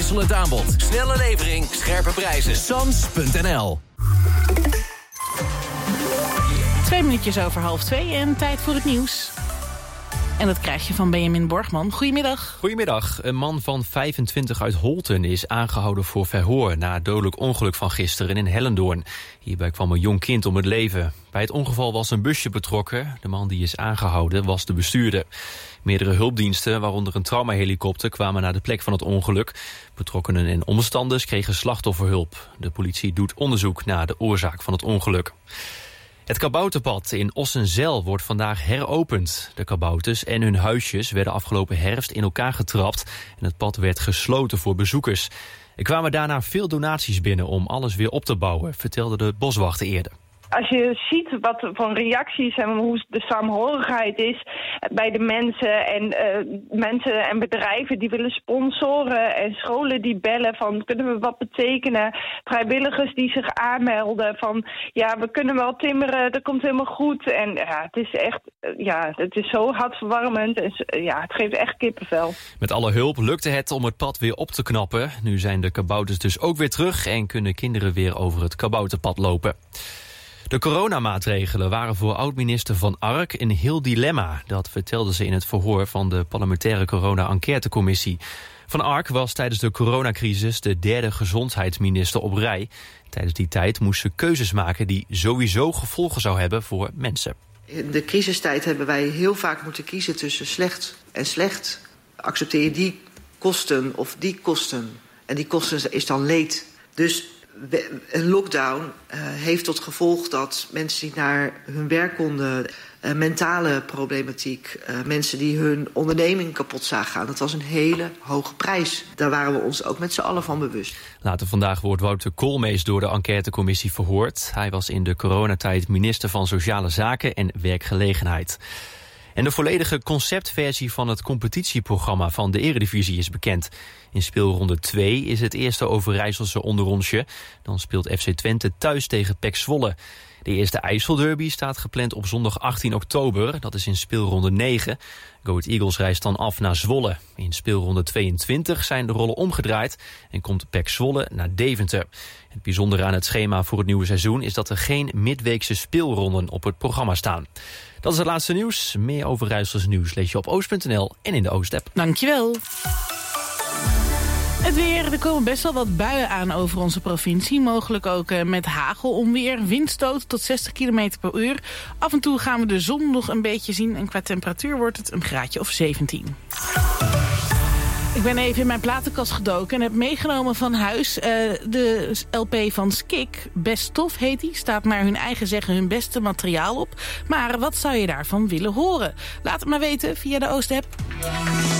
Wisselend aanbod, snelle levering, scherpe prijzen. Sans.nl. 2 minuutjes over 1:30 en tijd voor het nieuws. En dat krijg je van Benjamin Borgman. Goedemiddag. Goedemiddag. Een man van 25 uit Holten is aangehouden voor verhoor na het dodelijk ongeluk van gisteren in Hellendoorn. Hierbij kwam een jong kind om het leven. Bij het ongeval was een busje betrokken. De man die is aangehouden was de bestuurder. Meerdere hulpdiensten, waaronder een traumahelikopter, kwamen naar de plek van het ongeluk. Betrokkenen en omstanders kregen slachtofferhulp. De politie doet onderzoek naar de oorzaak van het ongeluk. Het kabouterpad in Ossenzijl wordt vandaag heropend. De kabouters en hun huisjes werden afgelopen herfst in elkaar getrapt en het pad werd gesloten voor bezoekers. Er kwamen daarna veel donaties binnen om alles weer op te bouwen, vertelde de boswachter eerder. Als je ziet wat voor reacties en hoe de saamhorigheid is bij de mensen en bedrijven die willen sponsoren en scholen die bellen van kunnen we wat betekenen, vrijwilligers die zich aanmelden van ja, we kunnen wel timmeren, dat komt helemaal goed. En ja, het is echt, het is zo hartverwarmend en het geeft echt kippenvel. Met alle hulp lukte het om het pad weer op te knappen. Nu zijn de kabouters dus ook weer terug en kunnen kinderen weer over het kabouterpad lopen. De coronamaatregelen waren voor oud-minister Van Ark een heel dilemma. Dat vertelde ze in het verhoor van de parlementaire corona-enquêtecommissie. Van Ark was tijdens de coronacrisis de derde gezondheidsminister op rij. Tijdens die tijd moest ze keuzes maken die sowieso gevolgen zou hebben voor mensen. In de crisistijd hebben wij heel vaak moeten kiezen tussen slecht en slecht. Accepteer je die kosten of die kosten? En die kosten is dan leed. Dus een lockdown heeft tot gevolg dat mensen niet naar hun werk konden, mentale problematiek, mensen die hun onderneming kapot zagen gaan. Dat was een hele hoge prijs. Daar waren we ons ook met z'n allen van bewust. Later vandaag wordt Wouter Koolmees door de enquêtecommissie verhoord. Hij was in de coronatijd minister van Sociale Zaken en Werkgelegenheid. En de volledige conceptversie van het competitieprogramma van de Eredivisie is bekend. In speelronde 2 is het eerste Overijsselse onderrondje. Dan speelt FC Twente thuis tegen PEC Zwolle. De eerste IJsselderby staat gepland op zondag 18 oktober. Dat is in speelronde 9. Go Ahead Eagles reist dan af naar Zwolle. In speelronde 22 zijn de rollen omgedraaid en komt PEC Zwolle naar Deventer. Het bijzondere aan het schema voor het nieuwe seizoen is dat er geen midweekse speelronden op het programma staan. Dat is het laatste nieuws. Meer Overijssels nieuws lees je op oost.nl en in de Oost-app. Dankjewel. Het weer, er komen best wel wat buien aan over onze provincie. Mogelijk ook met hagel, onweer, windstoot tot 60 km per uur. Af en toe gaan we de zon nog een beetje zien. En qua temperatuur wordt het een graadje of 17. Ik ben even in mijn platenkast gedoken en heb meegenomen van huis de LP van Skik. Best Tof heet die. Staat naar hun eigen zeggen hun beste materiaal op. Maar wat zou je daarvan willen horen? Laat het maar weten via de Oost-app.